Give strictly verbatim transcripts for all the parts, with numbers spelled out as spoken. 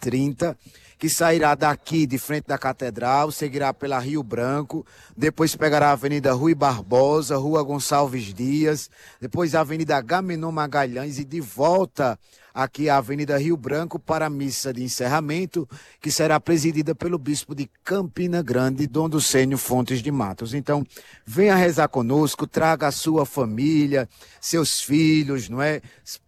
trinta, que sairá daqui de frente da Catedral, seguirá pela Rio Branco, depois pegará a Avenida Rui Barbosa, Rua Gonçalves Dias, depois a Avenida Agamenon Magalhães e de volta aqui à Avenida Rio Branco para a missa de encerramento, que será presidida pelo bispo de Campina Grande, Dom Ducênio Fontes de Matos. Então, venha rezar conosco, traga a sua família, seus filhos, não é?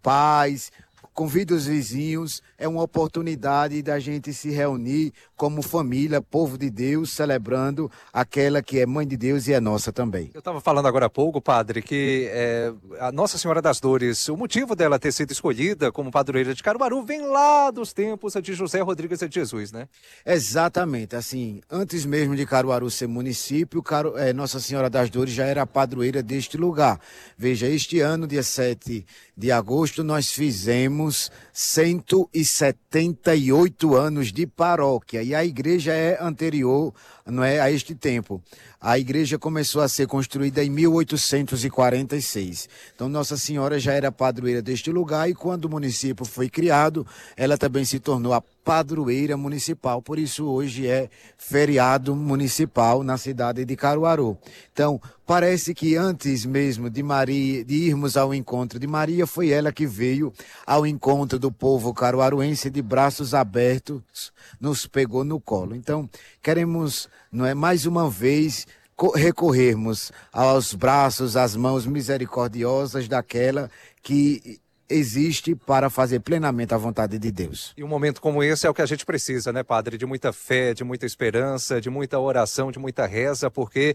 Pais, convide os vizinhos, é uma oportunidade da gente se reunir como família, povo de Deus, celebrando aquela que é mãe de Deus e é nossa também. Eu estava falando agora há pouco, padre, que é, a Nossa Senhora das Dores, o motivo dela ter sido escolhida como padroeira de Caruaru vem lá dos tempos de José Rodrigues de Jesus, né? Exatamente, assim, antes mesmo de Caruaru ser município, Caru, é, Nossa Senhora das Dores já era a padroeira deste lugar. Veja, este ano, dia sete de agosto, nós fizemos cento e setenta e oito anos de paróquia e a igreja é anterior, não é, a este tempo. A igreja começou a ser construída em mil oitocentos e quarenta e seis. Então Nossa Senhora já era padroeira deste lugar e quando o município foi criado, ela também se tornou a padroeira municipal. Por isso hoje é feriado municipal na cidade de Caruaru. Então, parece que antes mesmo de Maria, de irmos ao encontro de Maria, foi ela que veio ao encontro do povo caruaruense de braços abertos, nos pegou no colo. Então, queremos, não é, mais uma vez recorrermos aos braços, às mãos misericordiosas daquela que existe para fazer plenamente a vontade de Deus. E um momento como esse é o que a gente precisa, né, padre? De muita fé, de muita esperança, de muita oração, de muita reza, porque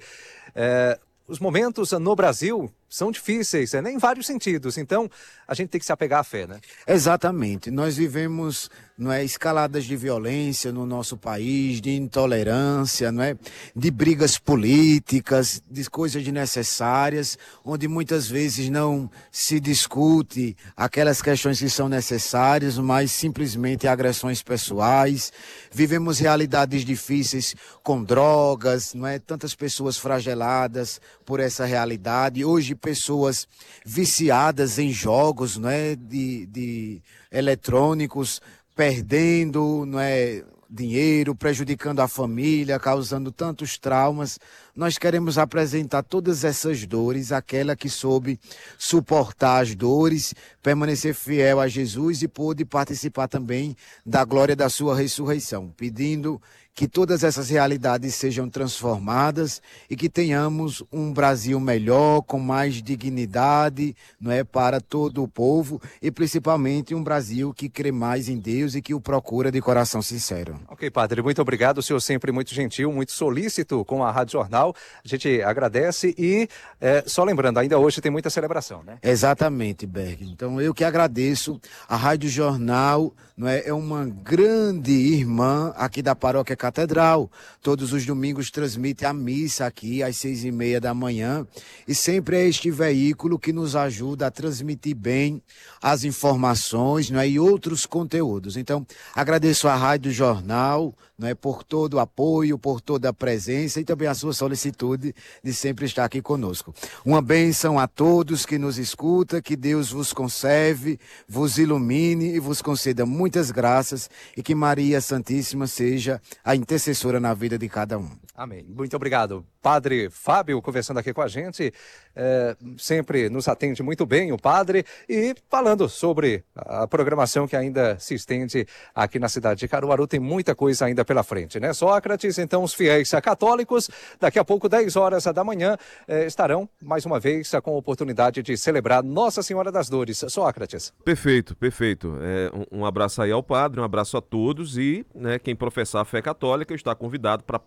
é, os momentos no Brasil são difíceis, né, em vários sentidos. Então, a gente tem que se apegar à fé, né? Exatamente. Nós vivemos, não é, escaladas de violência no nosso país, de intolerância, não é, de brigas políticas, de coisas desnecessárias, onde muitas vezes não se discute aquelas questões que são necessárias, mas simplesmente agressões pessoais. Vivemos realidades difíceis com drogas, não é, tantas pessoas flageladas por essa realidade. Hoje pessoas viciadas em jogos, não é, de, de eletrônicos, perdendo, não é, dinheiro, prejudicando a família, causando tantos traumas. Nós queremos apresentar todas essas dores, aquela que soube suportar as dores, permanecer fiel a Jesus e pôde participar também da glória da sua ressurreição, pedindo que todas essas realidades sejam transformadas e que tenhamos um Brasil melhor, com mais dignidade, não é, para todo o povo e principalmente um Brasil que crê mais em Deus e que o procura de coração sincero. Ok, padre, muito obrigado. O senhor sempre muito gentil, muito solícito com a Rádio Jornal. A gente agradece e é, só lembrando, ainda hoje tem muita celebração, né? Exatamente, Berg. Então eu que agradeço. A Rádio Jornal, não é, é uma grande irmã aqui da Paróquia Catedral. Todos os domingos transmite a missa aqui às seis e meia da manhã e sempre é este veículo que nos ajuda a transmitir bem as informações, não é, e outros conteúdos. Então agradeço a Rádio Jornal, não é, por todo o apoio, por toda a presença e também a sua solicitude de sempre estar aqui conosco. Uma bênção a todos que nos escutam, que Deus vos conserve, vos ilumine e vos conceda muitas graças e que Maria Santíssima seja a intercessora na vida de cada um. Amém. Muito obrigado. Padre Fábio conversando aqui com a gente, é, sempre nos atende muito bem o padre e falando sobre a programação que ainda se estende aqui na cidade de Caruaru, tem muita coisa ainda pela frente, né? Sócrates, então os fiéis católicos, daqui a pouco, dez horas da manhã, é, estarão mais uma vez com a oportunidade de celebrar Nossa Senhora das Dores. Sócrates. Perfeito, perfeito. É, um, um abraço aí ao padre, um abraço a todos e, né, quem professar a fé católica está convidado para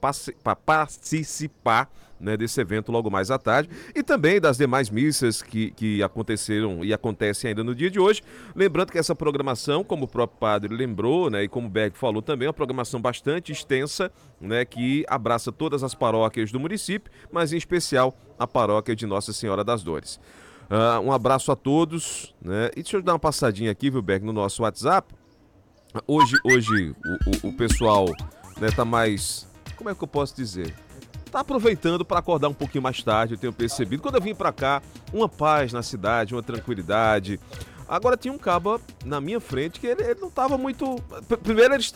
participar, né, desse evento logo mais à tarde e também das demais missas que, que aconteceram e acontecem ainda no dia de hoje. Lembrando que essa programação, como o próprio padre lembrou, né, e como o Berg falou também, é uma programação bastante extensa, né, que abraça todas as paróquias do município, mas em especial a paróquia de Nossa Senhora das Dores. Uh, um abraço a todos, né, e deixa eu dar uma passadinha aqui, viu, Berg, no nosso WhatsApp. Hoje, hoje o, o, o pessoal, né, tá mais, como é que eu posso dizer? Tá aproveitando para acordar um pouquinho mais tarde, eu tenho percebido. Quando eu vim para cá, uma paz na cidade, uma tranquilidade. Agora tinha um cabo na minha frente que ele, ele não estava muito... Primeiro ele estava